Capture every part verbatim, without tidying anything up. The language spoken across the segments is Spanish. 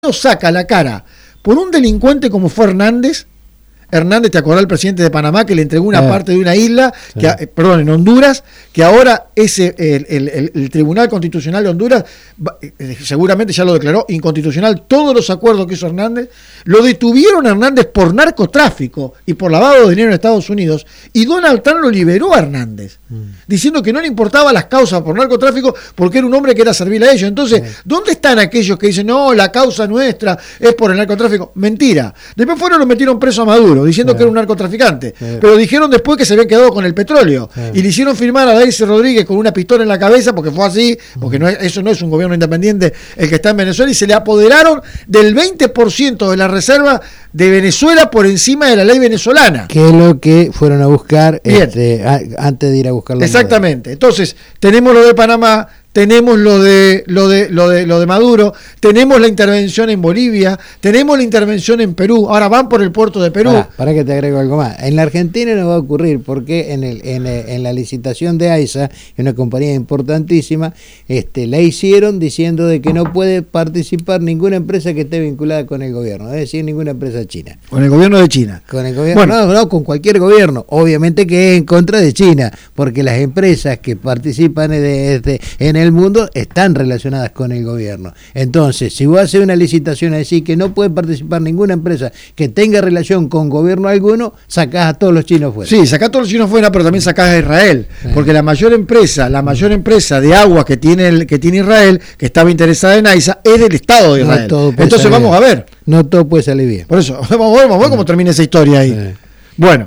saca la cara por un delincuente como fue Hernández. Hernández, ¿te acordás el presidente de Panamá que le entregó una eh, parte de una isla, sí. que, eh, perdón, en Honduras, que ahora ese el, el, el, el Tribunal Constitucional de Honduras eh, seguramente ya lo declaró inconstitucional todos los acuerdos que hizo Hernández? Lo detuvieron a Hernández por narcotráfico y por lavado de dinero en Estados Unidos, y Donald Trump lo liberó a Hernández, mm. diciendo que no le importaban las causas por narcotráfico porque era un hombre que era servil a ellos. Entonces, sí. ¿dónde están aquellos que dicen, no, la causa nuestra es por el narcotráfico? Mentira. Después fueron, lo metieron preso a Maduro, diciendo sí. que era un narcotraficante, sí. pero dijeron después que se habían quedado con el petróleo, sí. y le hicieron firmar a Daisy Rodríguez con una pistola en la cabeza, porque fue así, porque no es, eso no es un gobierno independiente el que está en Venezuela, y se le apoderaron del veinte por ciento de la reserva de Venezuela por encima de la ley venezolana. Que es lo que fueron a buscar este, a, antes de ir a buscarlo. Exactamente. Modelo. Entonces, tenemos lo de Panamá, tenemos lo de lo de lo de lo de Maduro, tenemos la intervención en Bolivia, tenemos la intervención en Perú. Ahora van por el puerto de Perú. Para, para que te agrego algo más. En la Argentina no va a ocurrir porque en el en, en la licitación de AISA, una compañía importantísima, este la hicieron diciendo de que no puede participar ninguna empresa que esté vinculada con el gobierno, es decir, ninguna empresa china. Con el gobierno de China. Con el gobierno, bueno, no, no, con cualquier gobierno. Obviamente que es en contra de China, porque las empresas que participan de, de, en el mundo están relacionadas con el gobierno. Entonces, si vos haces una licitación así que no puede participar ninguna empresa que tenga relación con gobierno alguno, sacás a todos los chinos fuera. Sí, sacás a todos los chinos fuera, pero también sacás a Israel, porque la mayor empresa, la mayor empresa de agua que tiene el, que tiene Israel, que estaba interesada en AISA, es del Estado de Israel. No, entonces vamos a ver. No todo puede salir bien. Por eso, vamos a ver, vamos a ver cómo termina esa historia ahí. Sí. Bueno,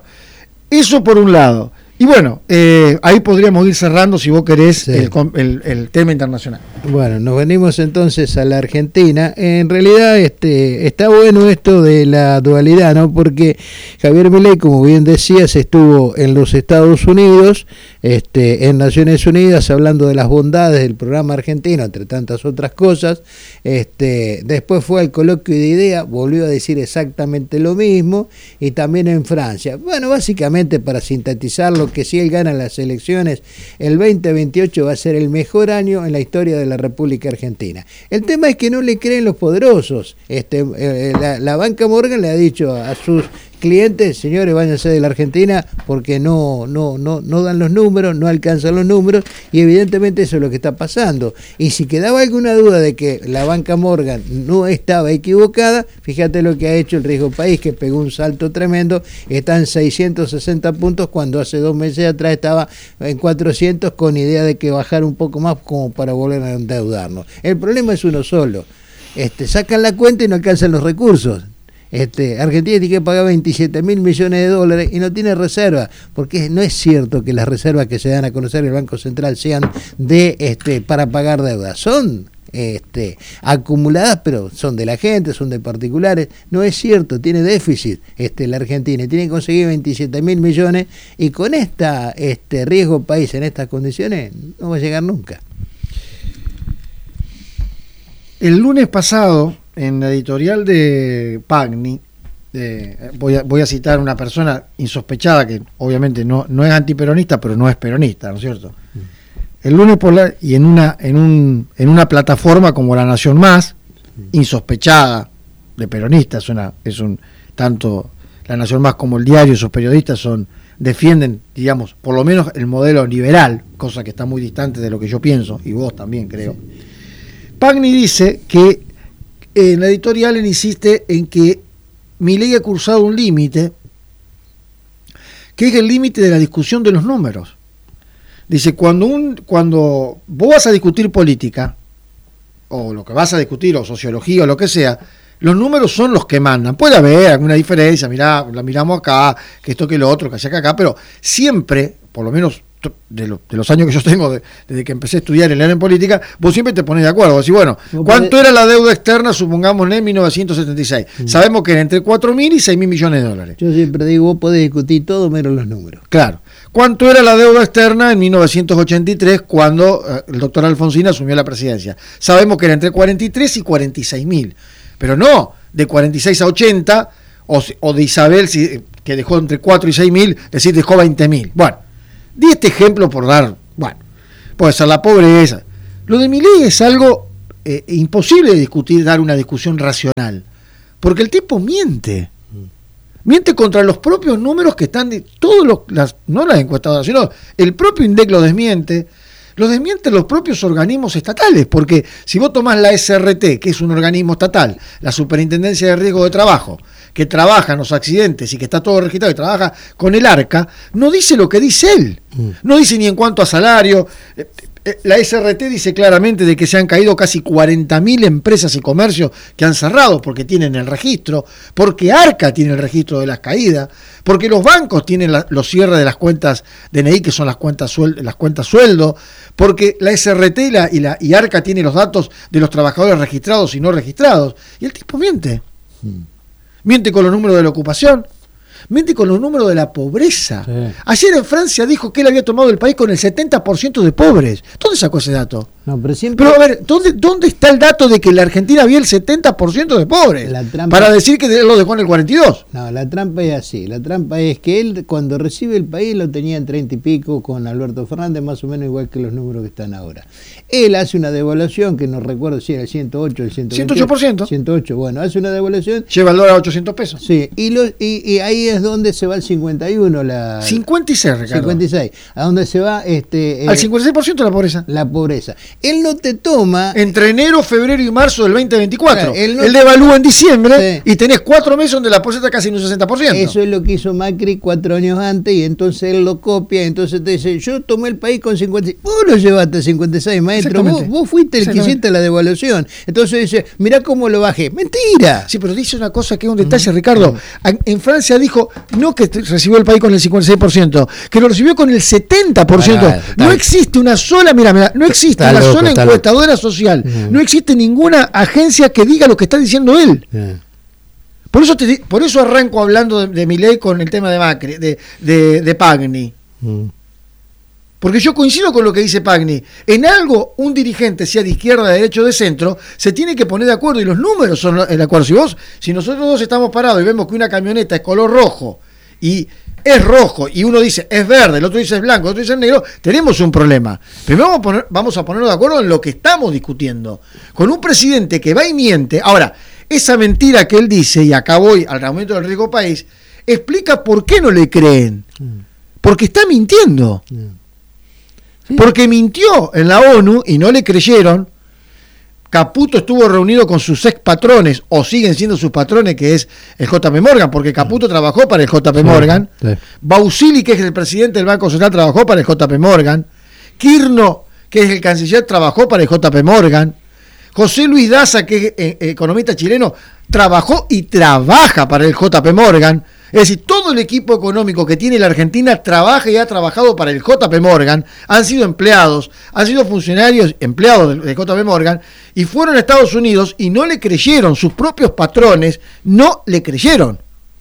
eso por un lado. Y bueno, eh, ahí podríamos ir cerrando, si vos querés, sí. el, el, el tema internacional. Bueno, nos venimos entonces a la Argentina. En realidad este está bueno esto de la dualidad, ¿no? Porque Javier Milei, como bien decías, estuvo en los Estados Unidos, este, en Naciones Unidas, hablando de las bondades del programa argentino, entre tantas otras cosas. Este, después fue al coloquio de ideas, volvió a decir exactamente lo mismo, y también en Francia. Bueno, básicamente, para sintetizarlo, que si él gana las elecciones, el veinte veintiocho va a ser el mejor año en la historia de la República Argentina. El tema es que no le creen los poderosos. Este, eh, la, la banca Morgan le ha dicho a sus clientes, señores, váyanse de la Argentina porque no, no, no, no dan los números, no alcanzan los números, y evidentemente eso es lo que está pasando. Y si quedaba alguna duda de que la banca Morgan no estaba equivocada, fíjate lo que ha hecho el Riesgo País, que pegó un salto tremendo, está en seiscientos sesenta puntos cuando hace dos meses atrás estaba en cuatrocientos, con idea de que bajar un poco más como para volver a endeudarnos. El problema es uno solo, este, sacan la cuenta y no alcanzan los recursos. Este, Argentina tiene que pagar veintisiete mil millones de dólares y no tiene reserva, porque no es cierto que las reservas que se dan a conocer el Banco Central sean de este para pagar deudas, son este, acumuladas, pero son de la gente, son de particulares. No es cierto, tiene déficit este, la Argentina, tiene que conseguir veintisiete mil millones, y con esta este, Riesgo País en estas condiciones no va a llegar nunca. El lunes pasado, en la editorial de Pagni, eh, voy, a, voy a citar a una persona insospechada que obviamente no, no es antiperonista, pero no es peronista, ¿no es cierto? Mm. El lunes por la, y en una en un en una plataforma como La Nación Más, mm. insospechada de peronista, es una es un tanto La Nación Más como el diario, sus periodistas son defienden, digamos, por lo menos el modelo liberal, cosa que está muy distante de lo que yo pienso, y vos también creo. Sí. Pagni dice que en la editorial él insiste en que Milei ha cruzado un límite, que es el límite de la discusión de los números. Dice, cuando un cuando vos vas a discutir política, o lo que vas a discutir, o sociología, o lo que sea, los números son los que mandan. Puede haber alguna diferencia, mirá, la miramos acá, que esto, que lo otro, que allá, que acá, pero siempre, por lo menos de, lo, de los años que yo tengo, de, desde que empecé a estudiar y leer en política, vos siempre te pones de acuerdo. Decís, bueno, ¿cuánto era la deuda externa, supongámosle, en mil novecientos setenta y seis? Mm. Sabemos que era entre cuatro mil y seis mil millones de dólares. Yo siempre digo, vos podés discutir todo menos los números. Claro. ¿Cuánto era la deuda externa en mil novecientos ochenta y tres, cuando eh, el doctor Alfonsín asumió la presidencia? Sabemos que era entre cuarenta y tres y cuarenta y seis mil. Pero no de cuarenta y seis a ochenta, o, o de Isabel, si, que dejó entre cuatro y seis mil, es decir, dejó veinte mil. Bueno, di este ejemplo por dar, bueno, puede ser la pobreza. Lo de Milei es algo eh, imposible de discutir, dar una discusión racional, porque el tipo miente. Miente contra los propios números que están, de, todos los, las, no las encuestadoras, sino el propio INDEC lo desmiente, lo desmienten los propios organismos estatales, porque si vos tomás la S R T, que es un organismo estatal, la Superintendencia de Riesgo de Trabajo, que trabaja en los accidentes y que está todo registrado y trabaja con el ARCA, no dice lo que dice él, no dice ni en cuanto a salario. La S R T dice claramente de que se han caído casi cuarenta mil empresas y comercios que han cerrado porque tienen el registro, porque ARCA tiene el registro de las caídas, porque los bancos tienen la, los cierres de las cuentas D N I, que son las cuentas, suel, las cuentas sueldo, porque la S R T y, la, y, la, y ARCA tiene los datos de los trabajadores registrados y no registrados. Y el tipo miente. Hmm. Miente con los números de la ocupación. Miente con los números de la pobreza. Sí. Ayer en Francia dijo que él había tomado el país con el setenta por ciento de pobres. ¿Dónde sacó ese dato? No, pero, siempre... pero a ver, ¿dónde, ¿dónde está el dato de que en la Argentina había el setenta por ciento de pobres? La trampa... Para decir que él lo dejó en el cuarenta y dos. No, la trampa es así. La trampa es que él cuando recibe el país lo tenía en treinta y pico con Alberto Fernández, más o menos igual que los números que están ahora. Él hace una devaluación que no recuerdo si era el ciento ocho, el ciento veintiocho. ciento ocho por ciento. ciento ocho, bueno, hace una devaluación. Lleva el dólar a ochocientos pesos. Sí, y, lo, y, y ahí es donde se va el cincuenta y uno. La, cincuenta y seis, Ricardo. cincuenta y seis. A donde se va... este al cincuenta y seis por ciento de la pobreza. La pobreza. Él no te toma... Entre enero, febrero y marzo del veinte veinticuatro. Claro, él, no... él devalúa en diciembre, sí, y tenés cuatro meses donde la pobreza está casi en un sesenta por ciento. Eso es lo que hizo Macri cuatro años antes y entonces él lo copia. Entonces te dice, yo tomé el país con cincuenta y seis. Vos lo llevaste a cincuenta y seis, maestro. Vos, vos fuiste el que hiciste la devaluación. Entonces dice, mirá cómo lo bajé. ¡Mentira! Sí, pero dice una cosa que es un detalle, mm, Ricardo. Mm. En Francia dijo, no que recibió el país con el cincuenta y seis por ciento, que lo recibió con el setenta por ciento. Ah, no existe una sola, mira, mira, no existe una loco, sola encuestadora loco. social. Mm. No existe ninguna agencia que diga lo que está diciendo él. Yeah. Por eso te, por eso arranco hablando de, de Milei con el tema de Macri, de, de, de Pagni. Mm. Porque yo coincido con lo que dice Pagni. En algo, un dirigente, sea de izquierda, de derecha o de centro, se tiene que poner de acuerdo y los números son el acuerdo. Si vos, si nosotros dos estamos parados y vemos que una camioneta es color rojo y es rojo y uno dice es verde, el otro dice es blanco, el otro dice es negro, tenemos un problema. Pero vamos a, poner, vamos a ponernos de acuerdo en lo que estamos discutiendo. Con un presidente que va y miente. Ahora, esa mentira que él dice, y acá voy al aumento del riesgo país, explica por qué no le creen. Porque está mintiendo. Sí. Porque mintió en la ONU y no le creyeron. Caputo estuvo reunido con sus ex patrones, o siguen siendo sus patrones, que es el J P Morgan, porque Caputo trabajó para el J P Morgan. Sí, sí. Bausili, que es el presidente del Banco Central, trabajó para el J P Morgan. Kirchner, que es el canciller, trabajó para el J P Morgan. José Luis Daza, que es eh, economista chileno, trabajó y trabaja para el J P Morgan. Es decir, todo el equipo económico que tiene la Argentina trabaja y ha trabajado para el J P Morgan, han sido empleados, han sido funcionarios, empleados del, del J P Morgan, y fueron a Estados Unidos y no le creyeron, sus propios patrones no le creyeron.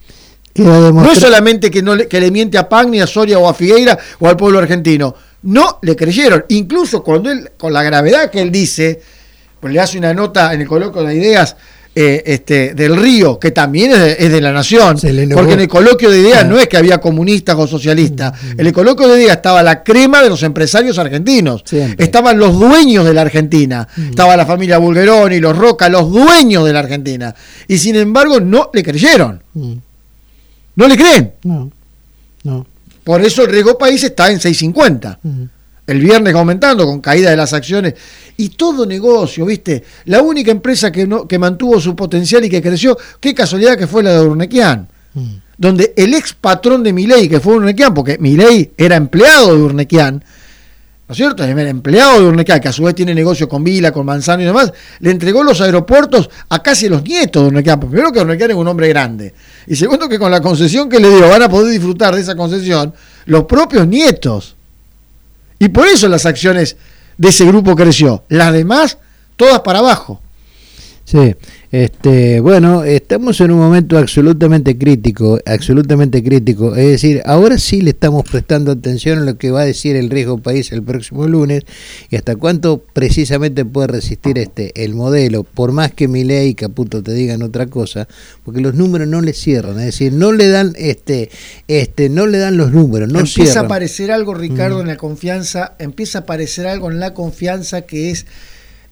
No es solamente que, no le, que le miente a Pagni, a Soria o a Figueira o al pueblo argentino, no le creyeron. Incluso cuando él, con la gravedad que él dice, pues le hace una nota en el coloquio de ideas, Eh, este, del Río, que también es de, es de la Nación, porque en el coloquio de ideas ah. no es que había comunistas o socialistas, mm-hmm. en el coloquio de ideas estaba la crema de los empresarios argentinos, siempre. Estaban los dueños de la Argentina, mm-hmm. estaba la familia Bulgeroni, los Roca, los dueños de la Argentina, y sin embargo no le creyeron, mm. no le creen, no. No. Por eso el riesgo país está en seis cincuenta. Mm. El viernes aumentando con caída de las acciones y todo negocio, ¿viste? La única empresa que no que mantuvo su potencial y que creció, qué casualidad que fue la de Urnequian, mm. donde el ex patrón de Milei, que fue Urnequian, porque Milei era empleado de Urnequian, ¿no es cierto? Era empleado de Urnequian, que a su vez tiene negocio con Vila, con Manzano y demás, le entregó los aeropuertos a casi los nietos de Urnequian. Primero que Urnequian es un hombre grande, y segundo que con la concesión que le dio van a poder disfrutar de esa concesión los propios nietos. Y por eso las acciones de ese grupo creció. Las demás, todas para abajo. Sí, este, bueno, estamos en un momento absolutamente crítico, absolutamente crítico. Es decir, ahora sí le estamos prestando atención a lo que va a decir el riesgo país el próximo lunes y hasta cuánto precisamente puede resistir este el modelo, por más que Milei y Caputo te digan otra cosa, porque los números no le cierran, es decir, no le dan este, este, no le dan los números, no empieza cierran. a aparecer algo, Ricardo, mm. en la confianza, empieza a aparecer algo en la confianza que es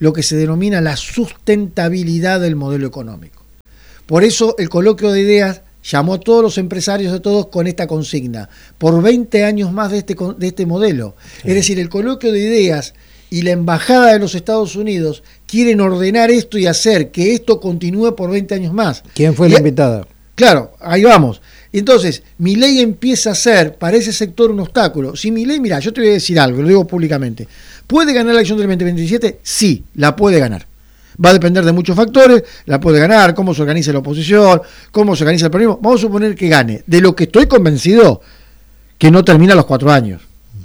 lo que se denomina la sustentabilidad del modelo económico. Por eso el coloquio de ideas llamó a todos los empresarios de todos con esta consigna, por veinte años más de este, de este modelo. Sí. Es decir, el coloquio de ideas y la embajada de los Estados Unidos quieren ordenar esto y hacer que esto continúe por veinte años más. ¿Quién fue y, la invitada? Claro, ahí vamos. Entonces, Milei empieza a ser para ese sector un obstáculo. Si Milei, mira, yo te voy a decir algo, lo digo públicamente, ¿puede ganar la elección del veinte veintisiete? Sí, la puede ganar. Va a depender de muchos factores, la puede ganar, cómo se organiza la oposición, cómo se organiza el peronismo. Vamos a suponer que gane. De lo que estoy convencido, que no termina los cuatro años.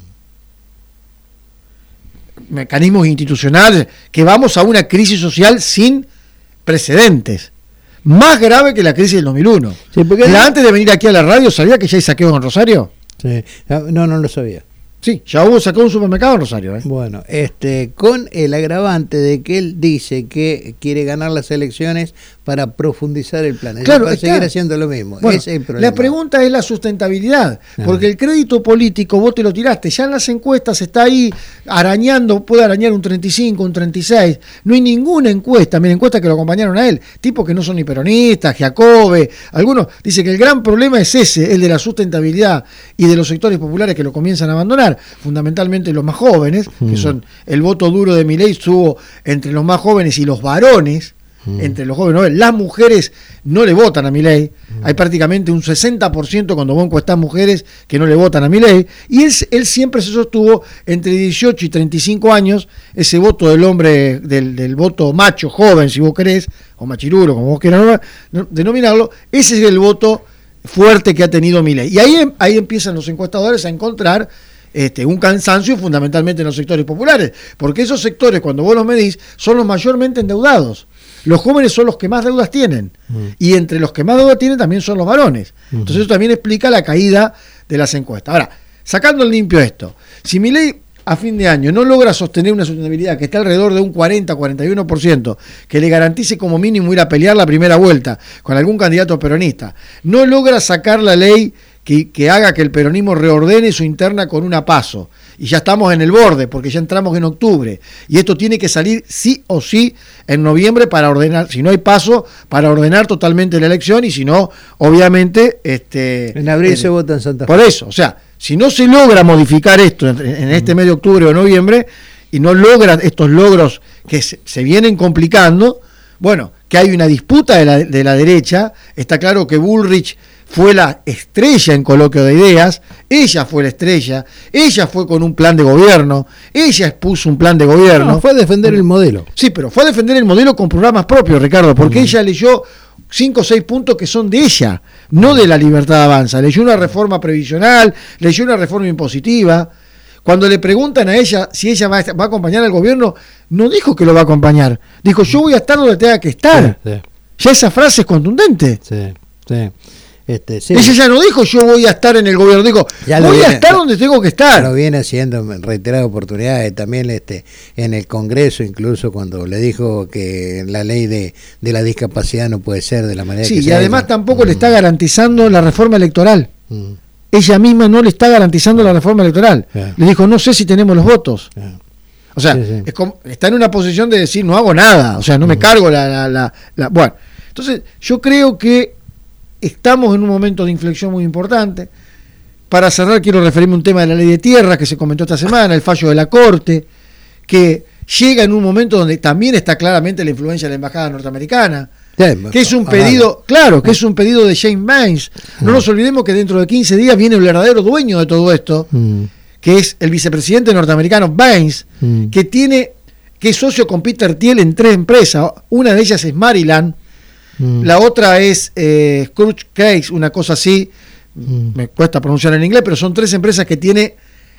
Mecanismos institucionales, que vamos a una crisis social sin precedentes. Más grave que la crisis del dos mil uno. Sí, porque Mira, antes de venir aquí a la radio, ¿sabía que ya hay saqueos en Rosario? Sí. No, no lo sabía. Sí, ya hubo saqueo en un supermercado en Rosario. ¿eh? Bueno, este, con el agravante de que él dice que quiere ganar las elecciones para profundizar el plan. Claro, para seguir haciendo lo mismo. Bueno, Ese es el problema. La pregunta es la sustentabilidad, ah. porque el crédito político vos te lo tiraste, ya en las encuestas está ahí arañando, puede arañar un treinta y cinco, un treinta y seis, no hay ninguna encuesta, mira, encuestas que lo acompañaron a él, tipos que no son ni peronistas, Giacobbe, algunos dicen que el gran problema es ese, el de la sustentabilidad y de los sectores populares que lo comienzan a abandonar, fundamentalmente los más jóvenes, mm. que son el voto duro de Milei, estuvo entre los más jóvenes y los varones, entre los jóvenes, las mujeres no le votan a Milei, hay prácticamente un sesenta por ciento cuando vos encuestás mujeres que no le votan a Milei, y él, él siempre se sostuvo entre dieciocho y treinta y cinco años, ese voto del hombre, del, del voto macho, joven, si vos querés, o machiruro, como vos quieras denominarlo, ese es el voto fuerte que ha tenido Milei, y ahí, ahí empiezan los encuestadores a encontrar Este, un cansancio fundamentalmente en los sectores populares, porque esos sectores, cuando vos los medís, son los mayormente endeudados. Los jóvenes son los que más deudas tienen, mm. y entre los que más deudas tienen también son los varones. Mm. Entonces eso también explica la caída de las encuestas. Ahora, sacando en limpio esto, si Milei a fin de año no logra sostener una sustentabilidad que está alrededor de un cuarenta a cuarenta y uno por ciento, que le garantice como mínimo ir a pelear la primera vuelta con algún candidato peronista, no logra sacar la ley Que, que haga que el peronismo reordene su interna con una PASO, y ya estamos en el borde porque ya entramos en octubre y esto tiene que salir sí o sí en noviembre para ordenar, si no hay PASO, para ordenar totalmente la elección, y si no, obviamente este, en abril eh, se vota en Santa Fe. Por eso, o sea, si no se logra modificar esto en, en este mes de octubre o noviembre y no logran estos logros que se, se vienen complicando, bueno, que hay una disputa de la, de la derecha, está claro que Bullrich fue la estrella en coloquio de ideas, ella fue la estrella, ella fue con un plan de gobierno, ella expuso un plan de gobierno. No, fue a defender el modelo. Sí, pero fue a defender el modelo con programas propios, Ricardo, porque uh-huh. ella leyó cinco o seis puntos que son de ella, no de la Libertad Avanza. Leyó una reforma previsional, leyó una reforma impositiva. Cuando le preguntan a ella si ella va a, va a acompañar al gobierno, no dijo que lo va a acompañar, dijo yo voy a estar donde tenga que estar. Sí, sí. Ya esa frase es contundente. Sí, sí. Este, sí. Ella ya no dijo yo voy a estar en el gobierno, dijo ya voy viene, a estar donde tengo que estar. Lo viene haciendo en reiteradas oportunidades, también este, en el Congreso, incluso cuando le dijo que la ley de, de la discapacidad no puede ser de la manera sí, que y sea además ella. tampoco mm. le está garantizando la reforma electoral. Mm. Ella misma no le está garantizando la reforma electoral. Yeah. Le dijo no sé si tenemos los votos. Yeah. O sea, sí, sí. Es como, está en una posición de decir no hago nada, o sea, no me mm. cargo la, la, la, la... Bueno, entonces yo creo que estamos en un momento de inflexión muy importante. Para cerrar, quiero referirme a un tema de la ley de tierras que se comentó esta semana, el fallo de la Corte, que llega en un momento donde también está claramente la influencia de la embajada norteamericana, sí, que es un pedido, claro, que es un pedido de James Baines. No nos olvidemos que dentro de quince días viene el verdadero dueño de todo esto, mm. que es el vicepresidente norteamericano Baines, mm. que tiene, que es socio con Peter Thiel en tres empresas. Una de ellas es Maryland. Mm. La otra es eh, Scrooge Case, una cosa así, mm. me cuesta pronunciar en inglés, pero son tres empresas que tiene,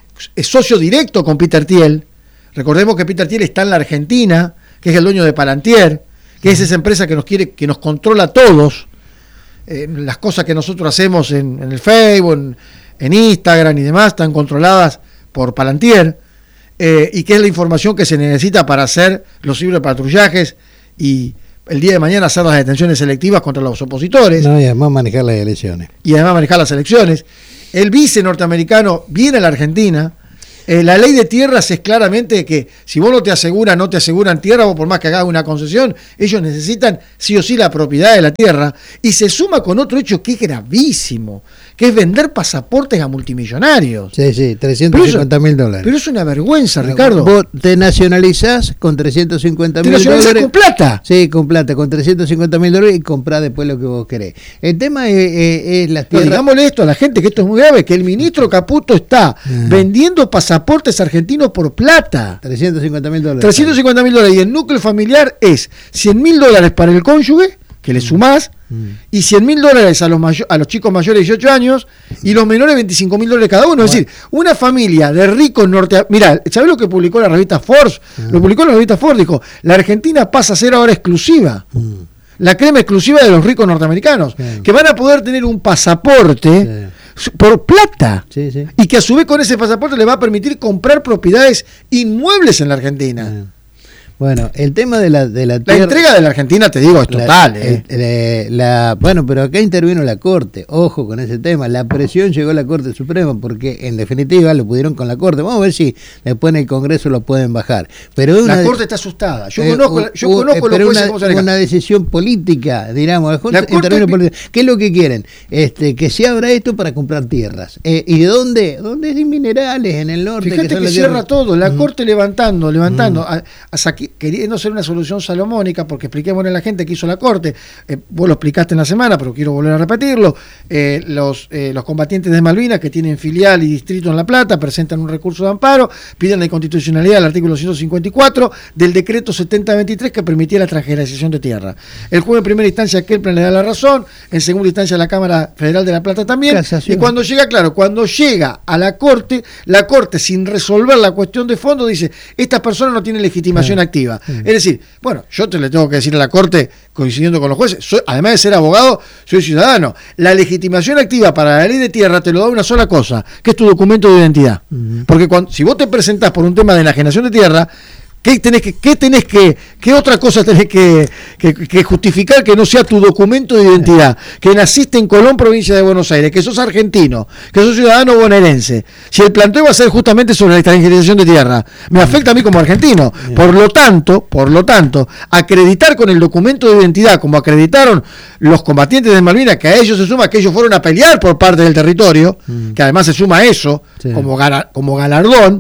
es socio directo con Peter Thiel. Recordemos que Peter Thiel está en la Argentina, que es el dueño de Palantir, que mm. es esa empresa que nos quiere, que nos controla a todos, eh, las cosas que nosotros hacemos en, en el Facebook, en, en Instagram y demás, están controladas por Palantir, eh, y que es la información que se necesita para hacer los ciberpatrullajes y el día de mañana hacer las detenciones selectivas contra los opositores. No, y además manejar las elecciones. Y además manejar las elecciones. El vice norteamericano viene a la Argentina Eh, la ley de tierras es claramente que si vos no te aseguran, no te aseguran tierra, vos por más que hagas una concesión, ellos necesitan sí o sí la propiedad de la tierra, y se suma con otro hecho que es gravísimo, que es vender pasaportes a multimillonarios. Sí, sí, trescientos cincuenta mil dólares. Pero es una vergüenza, Ricardo. Vos te nacionalizás con trescientos cincuenta mil dólares. ¿Con plata? Sí, con plata, con trescientos cincuenta mil dólares y comprá después lo que vos querés. El tema es, es, es la tierra. No, digámosle esto a la gente, que esto es muy grave, que el ministro Caputo está uh-huh. vendiendo pasaportes argentinos por plata. trescientos cincuenta mil dólares. trescientos cincuenta mil dólares. Y el núcleo familiar es cien mil dólares para el cónyuge, que le sumás, mm. y cien mil dólares a los mayo- a los chicos mayores de dieciocho años, y los menores veinticinco mil dólares cada uno. Bueno. Es decir, una familia de ricos norte... Mirá, ¿sabés lo que publicó la revista Forbes? Mm. Lo publicó la revista Forbes, dijo, la Argentina pasa a ser ahora exclusiva. Mm. La crema exclusiva de los ricos norteamericanos, sí. que van a poder tener un pasaporte sí. por plata, sí, sí. y que a su vez con ese pasaporte le va a permitir comprar propiedades inmuebles en la Argentina. Sí. Bueno, el tema de la de la, tierra, la entrega de la Argentina, te digo, es total. La, eh. el, el, la, bueno, pero acá intervino la Corte, ojo con ese tema. La presión llegó a la Corte Suprema porque, en definitiva, lo pudieron con la Corte. Vamos a ver si después en el Congreso lo pueden bajar. Pero una, la Corte está asustada. Yo eh, conozco, yo uh, conozco pero los jueces cómo se una, una decisión política, digamos. La Corte, la Corte política. ¿Qué es lo que quieren? Este, que se abra esto para comprar tierras. Eh, ¿Y de dónde? ¿Dónde hay minerales? En el norte. Fíjate que, que cierra tierras. todo. La mm. Corte levantando, levantando. Mm. A, a Saqui, queriendo ser una solución salomónica, porque expliquémosle a la gente que hizo la Corte, eh, vos lo explicaste en la semana, pero quiero volver a repetirlo, eh, los, eh, los combatientes de Malvinas que tienen filial y distrito en La Plata presentan un recurso de amparo, piden la inconstitucionalidad del artículo ciento cincuenta y cuatro del decreto setenta veintitrés que permitía la transgeneración de tierra. El juez en primera instancia Kepler le da la razón, en segunda instancia la Cámara Federal de La Plata también, Casación. Y cuando llega, claro, cuando llega a la Corte, la Corte sin resolver la cuestión de fondo dice, estas personas no tienen legitimación sí. activa. Sí. Es decir, bueno, yo te le tengo que decir a la Corte, coincidiendo con los jueces, soy, además de ser abogado, soy ciudadano. La legitimación activa para la ley de tierra te lo da una sola cosa, que es tu documento de identidad. Uh-huh. Porque cuando, si vos te presentás por un tema de enajenación de tierra, ¿Qué tenés que, qué tenés que, qué otra cosa tenés que, que, que justificar que no sea tu documento de identidad? Que naciste en Colón, provincia de Buenos Aires, que sos argentino, que sos ciudadano bonaerense. Si el planteo va a ser justamente sobre la extranjerización de tierra, me afecta a mí como argentino. Por lo tanto, por lo tanto, acreditar con el documento de identidad, como acreditaron los combatientes de Malvinas, que a ellos se suma que ellos fueron a pelear por parte del territorio, que además se suma eso sí. como, gala, como galardón.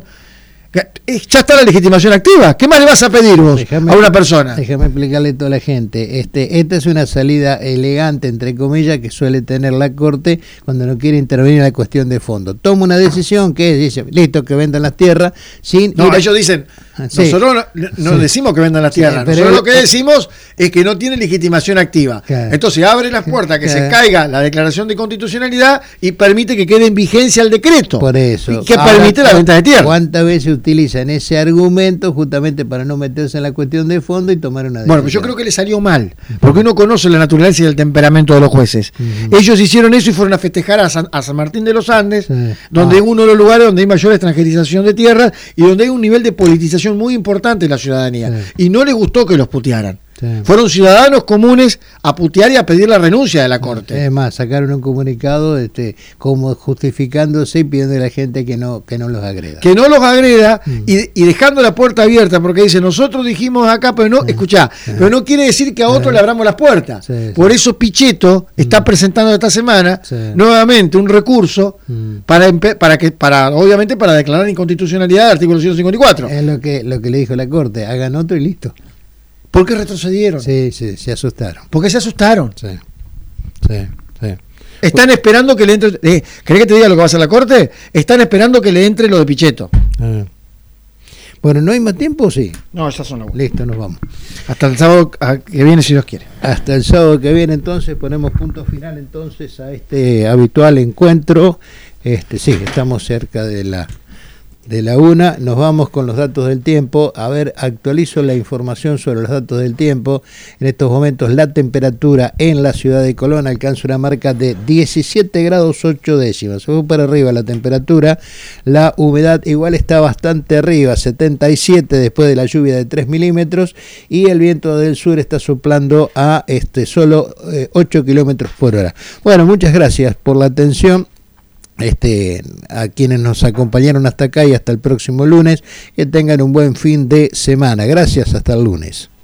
Ya está la legitimación activa. ¿Qué más le vas a pedir vos déjame, a una persona? Déjame explicarle a toda la gente. Este, esta es una salida elegante, entre comillas, que suele tener la Corte cuando no quiere intervenir en la cuestión de fondo. Toma una decisión que es, dice, listo, que vendan las tierras sin... No, ir a... ellos dicen, sí. nosotros no, no sí. decimos que vendan las tierras, sí, pero nosotros lo que decimos es que no tiene legitimación activa. Claro. Entonces abre las puertas, que claro. se caiga la declaración de constitucionalidad y permite que quede en vigencia el decreto. Por eso. Que ahora, permite la venta de tierra. ¿Cuántas veces utilizan ese argumento justamente para no meterse en la cuestión de fondo y tomar una decisión? Bueno, pues yo creo que le salió mal, porque uno conoce la naturaleza y el temperamento de los jueces. Uh-huh. Ellos hicieron eso y fueron a festejar a San, a San Martín de los Andes, sí. donde ah. es uno de los lugares donde hay mayor extranjerización de tierras y donde hay un nivel de politización muy importante en la ciudadanía. Sí. Y no les gustó que los putearan. Sí. Fueron ciudadanos comunes a putear y a pedir la renuncia de la Corte. Es más, sacaron un comunicado este, como justificándose y pidiendo a la gente que no, que no los agreda. Que no los agreda mm. y, y dejando la puerta abierta, porque dice, nosotros dijimos acá, pero no, sí. escuchá, sí. pero no quiere decir que a otros sí. le abramos las puertas. Sí, sí. Por eso Pichetto mm. está presentando esta semana sí. nuevamente un recurso mm. para, para que, para, obviamente, para declarar inconstitucionalidad del artículo ciento cincuenta y cuatro. Es lo que, lo que le dijo la Corte, hagan otro y listo. ¿Por qué retrocedieron? Sí, sí, se asustaron. ¿Por qué se asustaron? Sí, sí, sí. Están esperando que le entre... Eh, ¿Querés que te diga lo que va a hacer la Corte? Están esperando que le entre lo de Pichetto. Ah. Bueno, ¿no hay más tiempo o sí? No, ya son las últimas. Listo, nos vamos. Hasta el sábado que viene, si Dios quiere. Hasta el sábado que viene, entonces, ponemos punto final entonces a este habitual encuentro. Este, sí, estamos cerca de la... de la una, nos vamos con los datos del tiempo. A ver, actualizo la información sobre los datos del tiempo. En estos momentos la temperatura en la ciudad de Colón alcanza una marca de diecisiete grados ocho décimas. Se fue para arriba la temperatura. La humedad igual está bastante arriba, setenta y siete después de la lluvia de tres milímetros. Y el viento del sur está soplando a este solo eh, ocho kilómetros por hora. Bueno, muchas gracias por la atención. este, a quienes nos acompañaron hasta acá y hasta el próximo lunes. Que tengan un buen fin de semana. Gracias, hasta el lunes.